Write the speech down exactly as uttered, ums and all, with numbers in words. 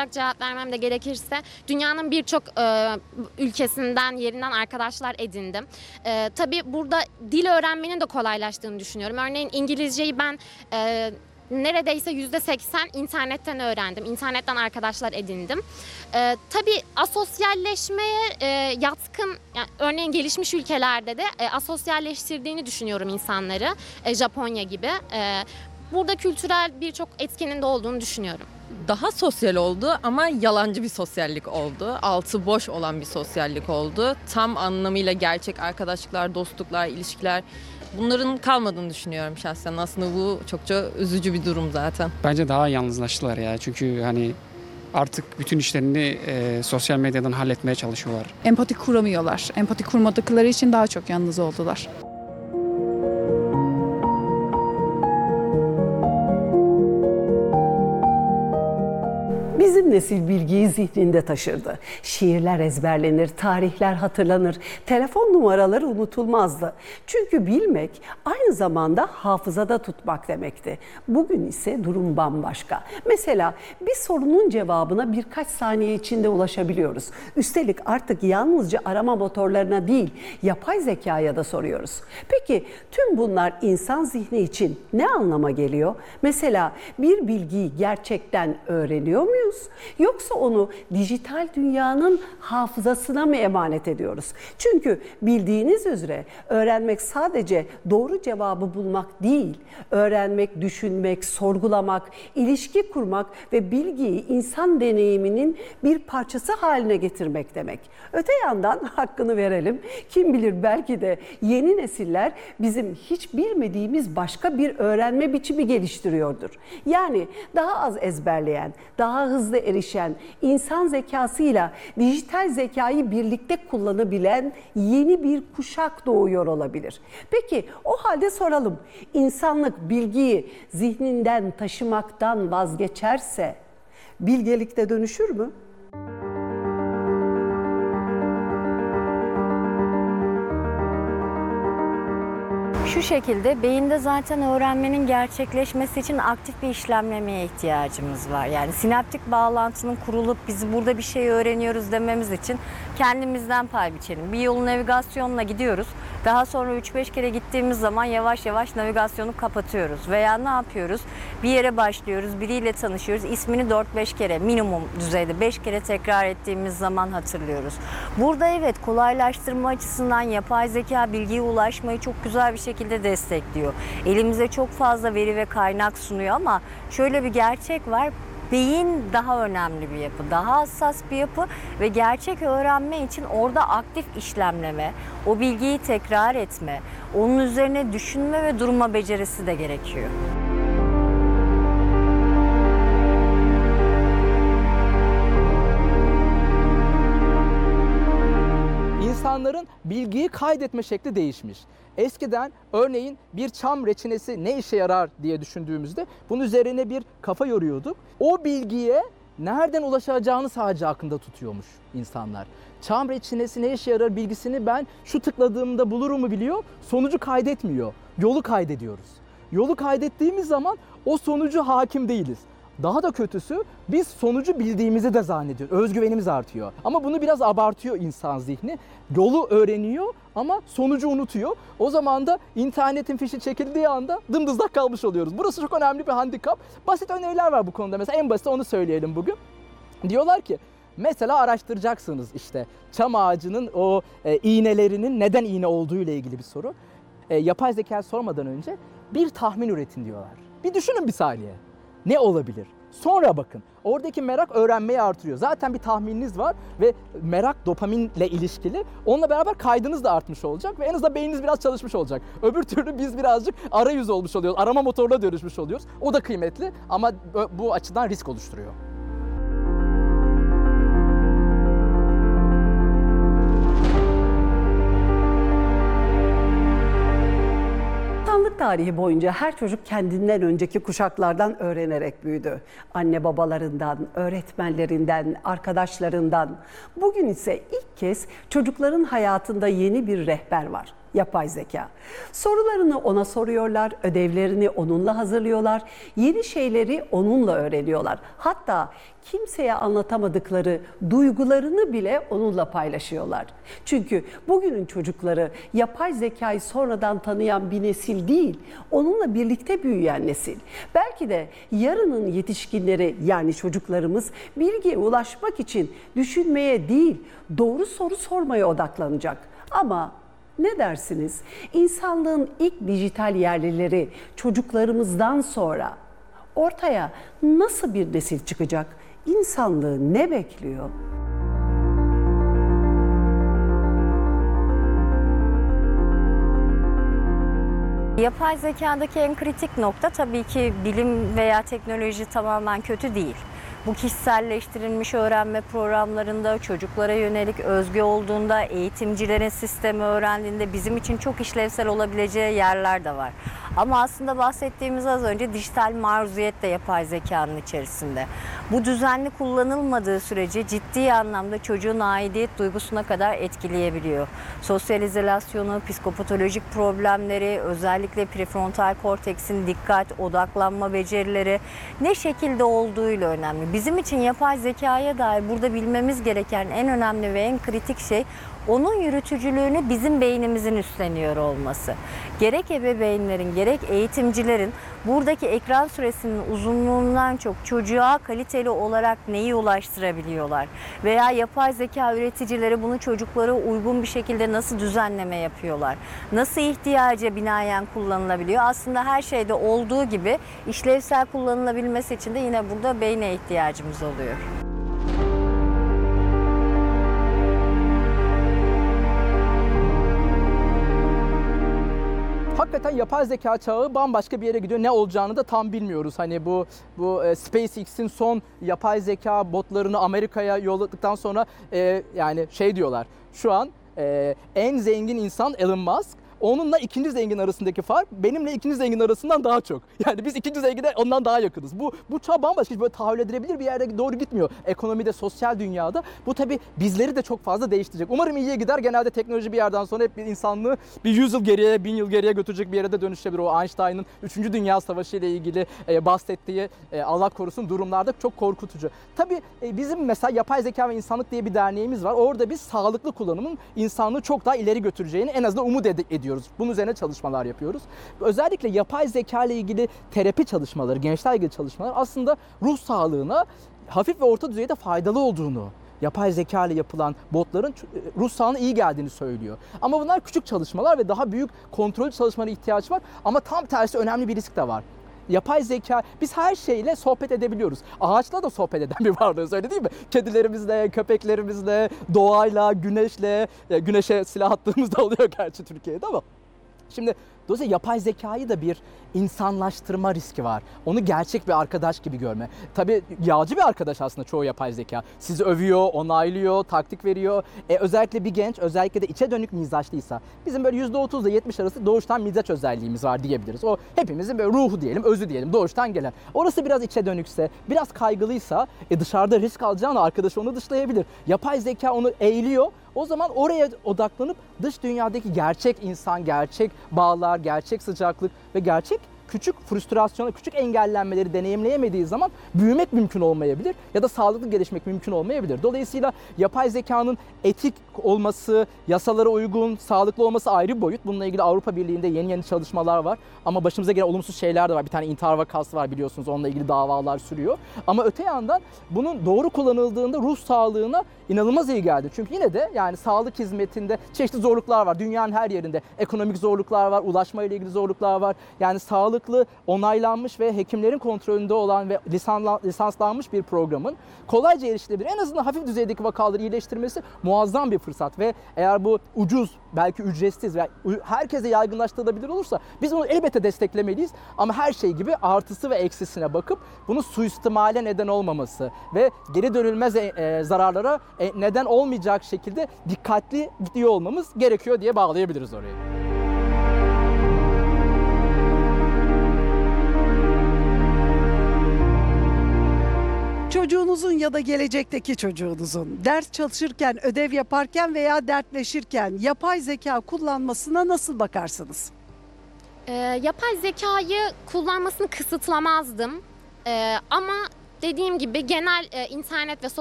olarak cevap vermem de gerekirse dünyanın birçok e, ülkesinden, yerinden arkadaşlar edindim. E, tabii burada dil öğrenmenin de kolaylaştığını düşünüyorum. Örneğin İngilizceyi ben e, neredeyse yüzde seksen internetten öğrendim. İnternetten arkadaşlar edindim. Ee, tabii asosyalleşmeye e, yatkın, yani örneğin gelişmiş ülkelerde de e, asosyalleştirdiğini düşünüyorum insanları. E, Japonya gibi. E, burada kültürel birçok etkinin de olduğunu düşünüyorum. Daha sosyal oldu ama yalancı bir sosyallik oldu. Altı boş olan bir sosyallik oldu. Tam anlamıyla gerçek arkadaşlıklar, dostluklar, ilişkiler, bunların kalmadığını düşünüyorum şahsen. Aslında bu çokça üzücü bir durum zaten. Bence daha yalnızlaştılar ya. Çünkü hani artık bütün işlerini e, sosyal medyadan halletmeye çalışıyorlar. Empati kuramıyorlar. Empati kurmadıkları için daha çok yalnız oldular. Bizim nesil bilgiyi zihninde taşırdı. Şiirler ezberlenir, tarihler hatırlanır, telefon numaraları unutulmazdı. Çünkü bilmek aynı zamanda hafızada tutmak demekti. Bugün ise durum bambaşka. Mesela bir sorunun cevabına birkaç saniye içinde ulaşabiliyoruz. Üstelik artık yalnızca arama motorlarına değil, yapay zekaya da soruyoruz. Peki tüm bunlar insan zihni için ne anlama geliyor? Mesela bir bilgiyi gerçekten öğreniyor muyuz? Yoksa onu dijital dünyanın hafızasına mı emanet ediyoruz? Çünkü bildiğiniz üzere öğrenmek sadece doğru cevabı bulmak değil, öğrenmek, düşünmek, sorgulamak, ilişki kurmak ve bilgiyi insan deneyiminin bir parçası haline getirmek demek. Öte yandan hakkını verelim, kim bilir belki de yeni nesiller bizim hiç bilmediğimiz başka bir öğrenme biçimi geliştiriyordur. Yani daha az ezberleyen, daha hızlı erişen, insan zekasıyla dijital zekayı birlikte kullanabilen yeni bir kuşak doğuyor olabilir. Peki o halde soralım, insanlık bilgiyi zihninden taşımaktan vazgeçerse bilgelikte dönüşür mü? Şu şekilde beyinde zaten öğrenmenin gerçekleşmesi için aktif bir işlemlemeye ihtiyacımız var. Yani sinaptik bağlantının kurulup biz burada bir şey öğreniyoruz dememiz için kendimizden pay biçelim. Bir yolu navigasyonla gidiyoruz. Daha sonra üç beş kere gittiğimiz zaman yavaş yavaş navigasyonu kapatıyoruz. Veya ne yapıyoruz? Bir yere başlıyoruz, biriyle tanışıyoruz. İsmini dört beş kere, minimum düzeyde beş kere tekrar ettiğimiz zaman hatırlıyoruz. Burada evet, kolaylaştırma açısından yapay zeka bilgiye ulaşmayı çok güzel bir şekilde destekliyor. Elimize çok fazla veri ve kaynak sunuyor ama şöyle bir gerçek var. Beyin daha önemli bir yapı, daha hassas bir yapı ve gerçek öğrenme için orada aktif işlemleme, o bilgiyi tekrar etme, onun üzerine düşünme ve durma becerisi de gerekiyor. İnsanların bilgiyi kaydetme şekli değişmiş. Eskiden örneğin bir çam reçinesi ne işe yarar diye düşündüğümüzde bunun üzerine bir kafa yoruyorduk. O bilgiye nereden ulaşacağını sadece aklında tutuyormuş insanlar. Çam reçinesi ne işe yarar bilgisini ben şu tıkladığımda bulurum mu biliyor, sonucu kaydetmiyor. Yolu kaydediyoruz. Yolu kaydettiğimiz zaman o sonucu hakim değiliz. Daha da kötüsü biz sonucu bildiğimizi de zannediyoruz. Özgüvenimiz artıyor. Ama bunu biraz abartıyor insan zihni. Yolu öğreniyor ama sonucu unutuyor. O zaman da internetin fişi çekildiği anda dımdızlak kalmış oluyoruz. Burası çok önemli bir handikap. Basit öneriler var bu konuda. Mesela en basit onu söyleyelim bugün. Diyorlar ki mesela araştıracaksınız işte çam ağacının o e, iğnelerinin neden iğne olduğu ile ilgili bir soru. E, yapay zeka sormadan önce bir tahmin üretin diyorlar. Bir düşünün bir saniye. Ne olabilir? Sonra bakın. Oradaki merak öğrenmeyi artırıyor. Zaten bir tahmininiz var ve merak dopaminle ilişkili. Onunla beraber kaydınız da artmış olacak ve en azından beyniniz biraz çalışmış olacak. Öbür türlü biz birazcık arayüz olmuş oluyoruz. Arama motoruna dönüşmüş oluyoruz. O da kıymetli ama bu açıdan risk oluşturuyor. İnsanlık tarihi boyunca her çocuk kendinden önceki kuşaklardan öğrenerek büyüdü. Anne babalarından, öğretmenlerinden, arkadaşlarından. Bugün ise ilk kez çocukların hayatında yeni bir rehber var. Yapay zeka. Sorularını ona soruyorlar, ödevlerini onunla hazırlıyorlar, yeni şeyleri onunla öğreniyorlar. Hatta kimseye anlatamadıkları duygularını bile onunla paylaşıyorlar. Çünkü bugünün çocukları yapay zekayı sonradan tanıyan bir nesil değil, onunla birlikte büyüyen nesil. Belki de yarının yetişkinleri, yani çocuklarımız, bilgiye ulaşmak için düşünmeye değil, doğru soru sormaya odaklanacak. Ama ne dersiniz? İnsanlığın ilk dijital yerlileri çocuklarımızdan sonra ortaya nasıl bir nesil çıkacak? İnsanlığı ne bekliyor? Yapay zekadaki en kritik nokta tabii ki bilim veya teknoloji tamamen kötü değil. Bu kişiselleştirilmiş öğrenme programlarında, çocuklara yönelik özgü olduğunda, eğitimcilerin sistemi öğrendiğinde bizim için çok işlevsel olabileceği yerler de var. Ama aslında bahsettiğimiz az önce dijital maruziyet de yapay zekanın içerisinde. Bu düzenli kullanılmadığı sürece ciddi anlamda çocuğun aidiyet duygusuna kadar etkileyebiliyor. Sosyal izolasyonu, psikopatolojik problemleri, özellikle prefrontal korteksin dikkat, odaklanma becerileri ne şekilde olduğuyla önemli. Bizim için yapay zekaya dair burada bilmemiz gereken en önemli ve en kritik şey onun yürütücülüğünü bizim beynimizin üstleniyor olması. Gerek ebeveynlerin gerek eğitimcilerin buradaki ekran süresinin uzunluğundan çok çocuğa kaliteli olarak neyi ulaştırabiliyorlar? Veya yapay zeka üreticileri bunu çocuklara uygun bir şekilde nasıl düzenleme yapıyorlar? Nasıl ihtiyaca binaen kullanılabiliyor? Aslında her şeyde olduğu gibi işlevsel kullanılabilmesi için de yine burada beyne ihtiyacımız oluyor. Hakikaten yapay zeka çağı bambaşka bir yere gidiyor. Ne olacağını da tam bilmiyoruz. Hani bu bu e, SpaceX'in son yapay zeka botlarını Amerika'ya yolladıktan sonra e, yani şey diyorlar. Şu an e, en zengin insan Elon Musk. Onunla ikinci zengin arasındaki fark benimle ikinci zengin arasından daha çok. Yani biz ikinci zengine ondan daha yakınız. Bu bu çağ bambaşka, hiç böyle tahayyül edilebilir bir yere doğru gitmiyor. Ekonomide, sosyal dünyada. Bu tabii bizleri de çok fazla değiştirecek. Umarım iyiye gider. Genelde teknoloji bir yerden sonra hep bir insanlığı bir yüz yıl geriye, bin yıl geriye götürecek bir yere de dönüşebilir. O Einstein'ın üçüncü Dünya Savaşı ile ilgili e, bahsettiği e, Allah korusun durumlarda çok korkutucu. Tabii e, bizim mesela Yapay Zeka ve İnsanlık diye bir derneğimiz var. Orada biz sağlıklı kullanımın insanlığı çok daha ileri götüreceğini en azından umut ed- ediyoruz. Bunun üzerine çalışmalar yapıyoruz. Özellikle yapay zeka ile ilgili terapi çalışmaları, gençlerle ilgili çalışmalar aslında ruh sağlığına hafif ve orta düzeyde faydalı olduğunu, yapay zeka ile yapılan botların ruh sağlığına iyi geldiğini söylüyor. Ama bunlar küçük çalışmalar ve daha büyük kontrollü çalışmalara ihtiyaç var. Ama tam tersi önemli bir risk de var. Yapay zeka, biz her şeyle sohbet edebiliyoruz. Ağaçla da sohbet eden bir varlığız, öyle değil mi? Kedilerimizle, köpeklerimizle, doğayla, güneşle, güneşe silah attığımız da oluyor gerçi Türkiye'de ama. Şimdi dolayısıyla yapay zekayı da bir insanlaştırma riski var. Onu gerçek bir arkadaş gibi görme. Tabii yağcı bir arkadaş aslında çoğu yapay zeka. Sizi övüyor, onaylıyor, taktik veriyor. E, özellikle bir genç, özellikle de içe dönük mizaçlıysa, bizim böyle yüzde otuz ile yetmiş arası doğuştan mizaç özelliğimiz var diyebiliriz. O hepimizin böyle ruhu diyelim, özü diyelim, doğuştan gelen. Orası biraz içe dönükse, biraz kaygılıysa e, dışarıda risk alacağını arkadaş onu dışlayabilir. Yapay zeka onu eğiliyor. O zaman oraya odaklanıp dış dünyadaki gerçek insan, gerçek bağlar, gerçek sıcaklık ve gerçek küçük frustrasyonu, küçük engellenmeleri deneyimleyemediği zaman büyümek mümkün olmayabilir ya da sağlıklı gelişmek mümkün olmayabilir. Dolayısıyla yapay zekanın etik olması, yasalara uygun, sağlıklı olması ayrı bir boyut. Bununla ilgili Avrupa Birliği'nde yeni yeni çalışmalar var. Ama başımıza gelen olumsuz şeyler de var. Bir tane intihar vakası var biliyorsunuz. Onunla ilgili davalar sürüyor. Ama öte yandan bunun doğru kullanıldığında ruh sağlığına inanılmaz iyi geldi. Çünkü yine de yani sağlık hizmetinde çeşitli zorluklar var. Dünyanın her yerinde ekonomik zorluklar var, ulaşma ile ilgili zorluklar var. Yani sağlıklı, onaylanmış ve hekimlerin kontrolünde olan ve lisanla, lisanslanmış bir programın kolayca erişilebilir, en azından hafif düzeydeki vakaları iyileştirmesi muazzam bir fırsat ve eğer bu ucuz, belki ücretsiz ve herkese yaygınlaştırılabilir olursa biz bunu elbette desteklemeliyiz. Ama her şey gibi artısı ve eksisine bakıp bunu suistimale neden olmaması ve geri dönülmez e, zararlara e, neden olmayacak şekilde dikkatli gidiyor olmamız gerekiyor diye bağlayabiliriz orayı. Çocuğunuzun ya da gelecekteki çocuğunuzun ders çalışırken, ödev yaparken veya dertleşirken yapay zeka kullanmasına nasıl bakarsınız? Ee, yapay zekayı kullanmasını kısıtlamazdım. Ee, ama dediğim gibi genel e, internet ve